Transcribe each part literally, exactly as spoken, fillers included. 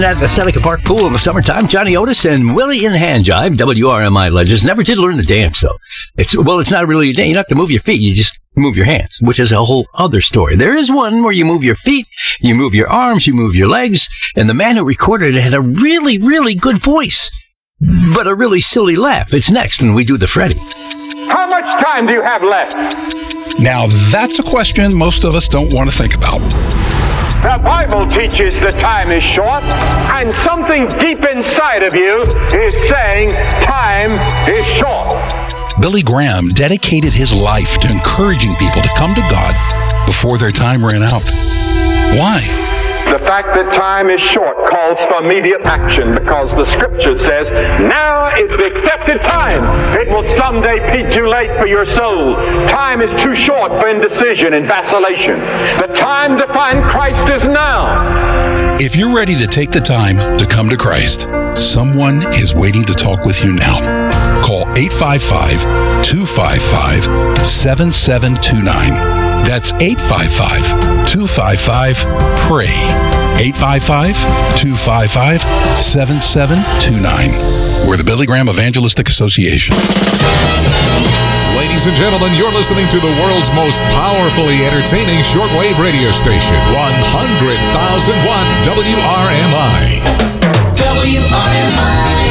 At the Seneca Park Pool in the summertime, Johnny Otis and Willie in the Hand Jive, W R M I legends, never did learn the dance, though. It's Well, it's not really a dance. You don't have to move your feet. You just move your hands, which is a whole other story. There is one where you move your feet, you move your arms, you move your legs, and the man who recorded it had a really, really good voice, but a really silly laugh. It's next when we do the Freddie. How much time do you have left? Now, that's a question most of us don't want to think about. The Bible teaches the time is short, and something deep inside of you is saying time is short. Billy Graham dedicated his life to encouraging people to come to God before their time ran out. Why? The fact that time is short calls for immediate action because the Scripture says, now is the accepted time. It will someday be too late for your soul. Time is too short for indecision and vacillation. The time to find Christ is now. If you're ready to take the time to come to Christ, someone is waiting to talk with you now. Call eight five five, two five five, seven seven two nine. That's eight five five, two five five, P R A Y. eight five five, two five five, seven seven two nine. We're the Billy Graham Evangelistic Association. Ladies and gentlemen, you're listening to the world's most powerfully entertaining shortwave radio station, one hundred thousand watt W R M I. W R M I.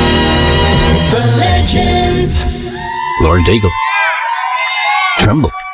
The Legends. Lauren Daigle. Tremble.